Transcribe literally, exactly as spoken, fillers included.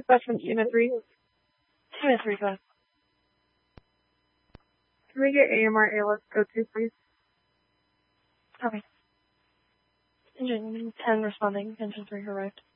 Dispatchment Unit three. Unit three, go ahead. Can we get A M R A L S go to, please? Okay. Engine ten responding. Engine three arrived.